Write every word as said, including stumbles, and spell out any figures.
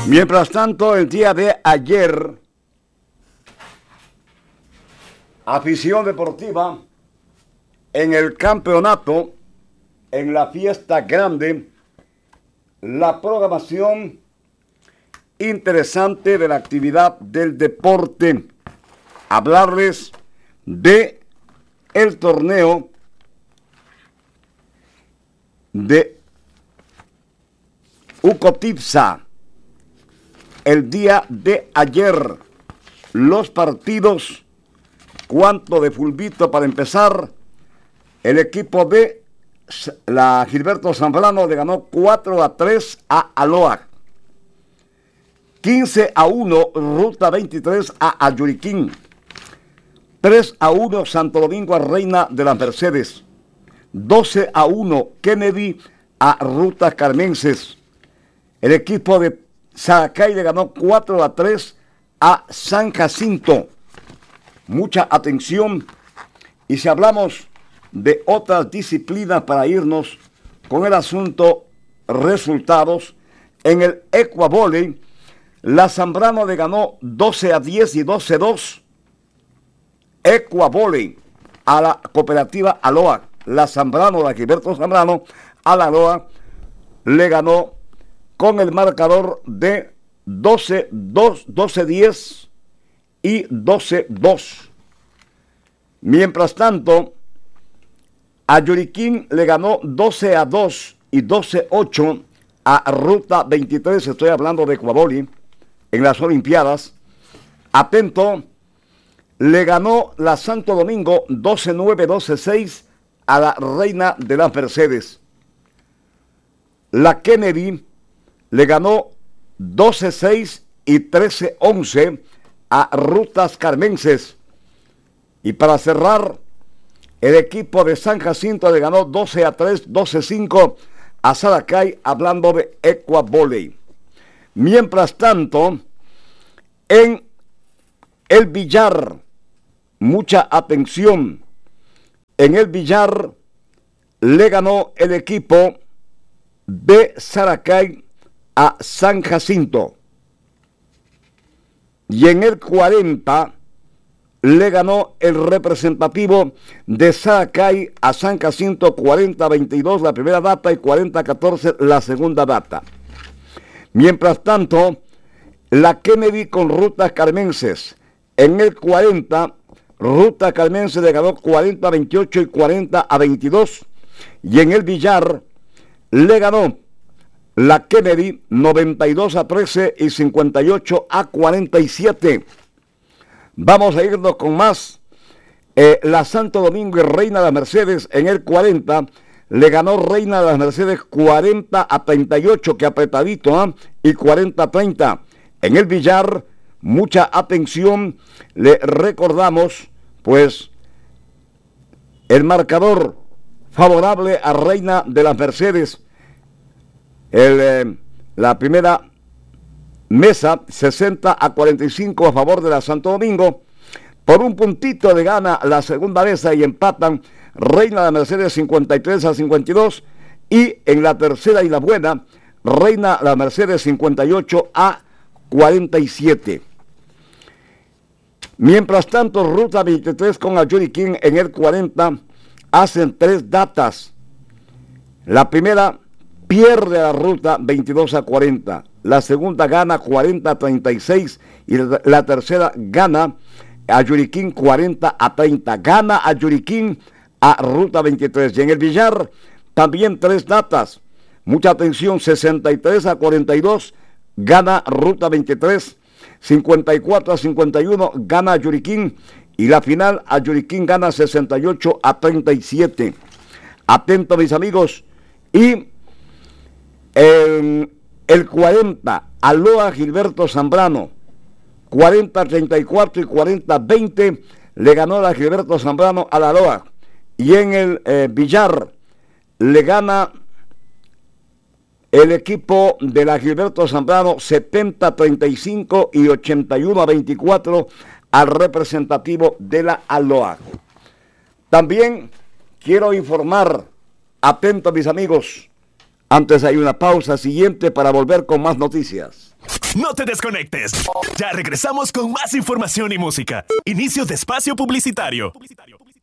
Mientras tanto, el día de ayer, afición deportiva en el campeonato, en la fiesta grande, la programación interesante de la actividad del deporte. Hablarles de el torneo de Ucotipsa. El día de ayer, los partidos, cuánto de fulbito para empezar. El equipo de la Gilberto Zambrano le ganó cuatro a tres a Aloha. quince a uno Ruta veintitrés a Ayuriquín. tres a uno Santo Domingo a Reina de las Mercedes. doce a uno Kennedy a Ruta Carmenses. El equipo de Saracay le ganó cuatro a tres a San Jacinto. Mucha atención. Y si hablamos de otras disciplinas para irnos con el asunto resultados, en el Ecuavolley, la Zambrano le ganó doce a diez y doce a dos. Ecuavolley a la cooperativa Aloha. La Zambrano, la Gilberto Zambrano, a la Aloha le ganó con el marcador de doce a dos, doce a diez y doce a dos. Mientras tanto, Ayuriquín le ganó doce a dos y doce a ocho a Ruta veintitrés, estoy hablando de Ecuavolley, en las Olimpiadas. Atento, le ganó la Santo Domingo doce a nueve, doce a seis a la Reina de las Mercedes. La Kennedy le ganó doce a seis y trece a once a Rutas Carmenses. Y para cerrar, el equipo de San Jacinto le ganó doce a tres, doce a cinco a Saracay, hablando de Ecuavolley. Mientras tanto, en el billar, mucha atención, en el billar le ganó el equipo de Saracay a San Jacinto. Y en el cuarenta le ganó el representativo de Saracay a San Jacinto, cuarenta a veintidós la primera data y cuarenta a catorce la segunda data. Mientras tanto, la Kennedy con Rutas Carmenses, en el cuarenta, Ruta Carmenses le ganó cuarenta a veintiocho y cuarenta a veintidós. Y en el billar le ganó la Kennedy noventa y dos a trece y cincuenta y ocho a cuarenta y siete. Vamos a irnos con más. Eh, la Santo Domingo y Reina de las Mercedes en el cuarenta le ganó Reina de las Mercedes cuarenta a treinta y ocho, que apretadito, ¿eh? Y cuarenta a treinta. En el billar, mucha atención, le recordamos, pues, el marcador favorable a Reina de las Mercedes. El, eh, la primera mesa, sesenta a cuarenta y cinco a favor de la Santo Domingo. Por un puntito de gana la segunda mesa y empatan Reina de Mercedes cincuenta y tres a cincuenta y dos. Y en la tercera y la buena, Reina de Mercedes cincuenta y ocho a cuarenta y siete. Mientras tanto, Ruta veintitrés con Ayuriquín en el cuarenta hacen tres datas. La primera pierde la Ruta veintidós a cuarenta. La segunda gana cuarenta a treinta y seis y la tercera gana Ayuriquín cuarenta a treinta. Gana Ayuriquín a Ruta veintitrés. Y en el billar también tres datas. Mucha atención, sesenta y tres a cuarenta y dos gana Ruta veintitrés. cincuenta y cuatro a cincuenta y uno gana Ayuriquín. Y la final, Ayuriquín gana sesenta y ocho a treinta y siete. Atento, mis amigos. Y el, el cuarenta, Aloha Gilberto Zambrano, cuarenta a treinta y cuatro y cuarenta a veinte, le ganó la Gilberto Zambrano a la Aloha. Y en el eh, billar le gana el equipo de la Gilberto Zambrano setenta a treinta y cinco y ochenta y uno a veinticuatro al representativo de la Aloha. También quiero informar, atentos mis amigos, antes hay una pausa siguiente para volver con más noticias. No te desconectes. Ya regresamos con más información y música. Inicio de espacio publicitario.